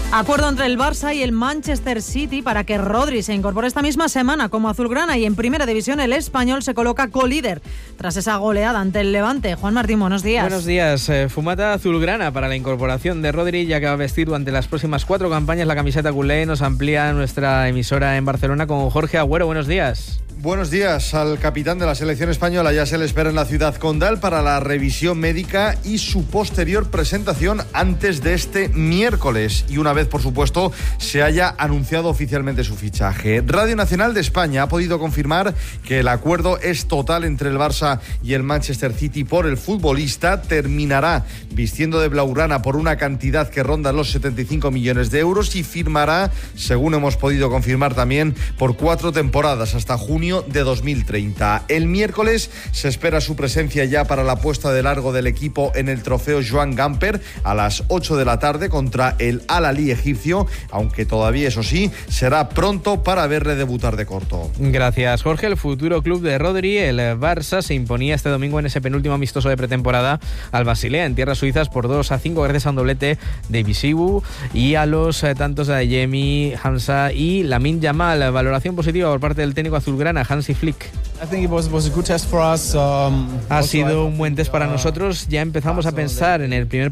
Acuerdo entre el Barça y el Manchester City para que Rodri se incorpore esta misma semana como azulgrana, y en Primera División el Español se coloca colíder tras esa goleada ante el Levante. Juan Martín, buenos días. Buenos días. Fumata azulgrana para la incorporación de Rodri, ya que va a vestir durante las próximas 4 campañas la camiseta culé. Nos amplía nuestra emisora en Barcelona con Jorge Agüero. Buenos días. Buenos días. Al capitán de la selección española ya se le espera en la ciudad condal para la revisión médica y su posterior presentación antes de este miércoles. Y una vez, por supuesto, se haya anunciado oficialmente su fichaje. Radio Nacional de España ha podido confirmar que el acuerdo es total entre el Barça y el Manchester City por el futbolista. Terminará vistiendo de blaugrana por una cantidad que ronda los 75 millones de euros y firmará, según hemos podido confirmar también, por 4 temporadas hasta junio de 2030. El miércoles se espera su presencia ya para la puesta de largo del equipo en el trofeo Joan Gamper a las 8 de la tarde contra el Al-Ahly egipcio, aunque todavía, eso sí, será pronto para verle debutar de corto. Gracias, Jorge. El futuro club de Rodri, el Barça, se imponía este domingo en ese penúltimo amistoso de pretemporada al Basilea en tierras suizas por 2-5 gracias a un doblete de Bisibu y a los tantos de Adeyemi, Hamza y Lamine Yamal. Valoración positiva por parte del técnico azulgrana Hansi Flick. Ha sido un buen test para nosotros. Ya empezamos a pensar en el primer